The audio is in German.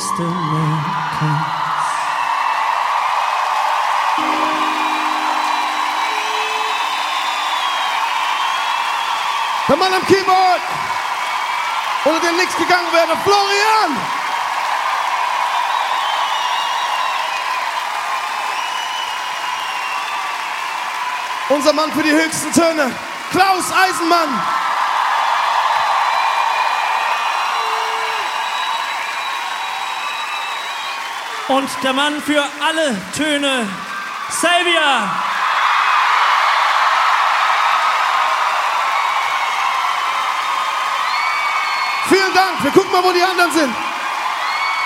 höchste Merken. Der Mann am Keyboard, ohne den nichts gegangen wäre, Florian! Unser Mann für die höchsten Töne, Klaus Eisenmann! Und der Mann für alle Töne, Xavier! Vielen Dank, wir gucken mal, wo die anderen sind.